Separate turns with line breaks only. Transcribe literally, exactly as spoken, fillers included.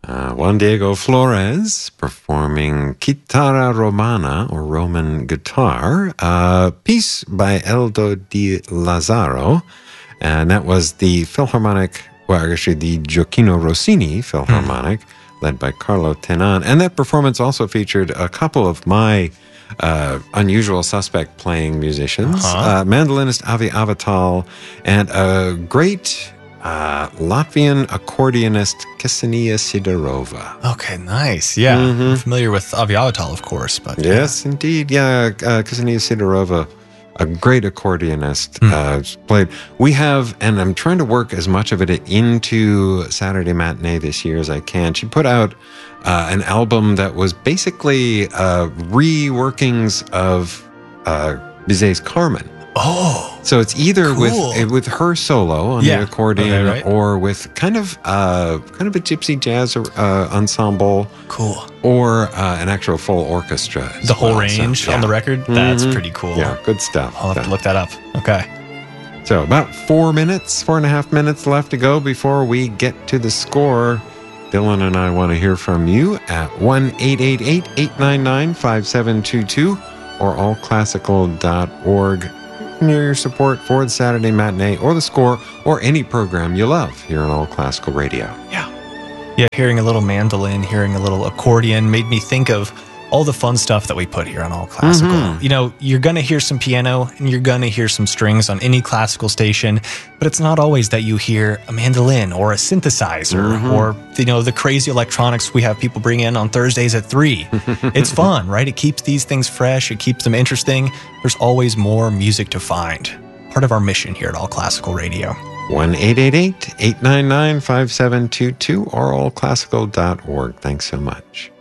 Uh, Juan Diego Flores performing Chitarra Romana, or Roman guitar, a piece by Eldo Di Lazzaro, and that was the Philharmonic, well, actually the Gioacchino Rossini Philharmonic, mm. led by Carlo Tenan. And that performance also featured a couple of my uh, unusual suspect playing musicians, uh-huh. uh, mandolinist Avi Avital, and a great... Uh, Latvian accordionist Ksenia Sidorova.
Okay, nice. Yeah, mm-hmm. I'm familiar with Avi Avital, of course. But
yes, yeah. indeed. Yeah, uh, Ksenia Sidorova, a great accordionist, mm. uh, played. We have, and I'm trying to work as much of it into Saturday Matinee this year as I can. She put out uh, an album that was basically uh, reworkings of uh, Bizet's Carmen.
Oh,
so it's either
cool.
with with her solo on
yeah.
the accordion,
okay, right.
or with kind of uh, kind of a gypsy jazz uh, ensemble,
cool,
or uh, an actual full orchestra.
The whole
well.
range
so, yeah.
on the record. Mm-hmm. That's pretty cool.
Yeah, good stuff.
I'll have
so.
to look that up. Okay.
So about four minutes, four and a half minutes left to go before we get to the score. Dylan and I want to hear from you at one eight eight eight, eight nine nine, five seven two two or all classical dot org. Your support for the Saturday Matinee or the Score or any program you love here on All Classical Radio.
Yeah. Yeah, hearing a little mandolin, hearing a little accordion made me think of all the fun stuff that we put here on All Classical. Mm-hmm. You know, you're going to hear some piano and you're going to hear some strings on any classical station, but it's not always that you hear a mandolin or a synthesizer mm-hmm. or, you know, the crazy electronics we have people bring in on Thursdays at three. It's fun, right? It keeps these things fresh. It keeps them interesting. There's always more music to find. Part of our mission here at All Classical Radio.
one eight eight eight, eight nine nine, five seven two two or all classical dot org. Thanks so much.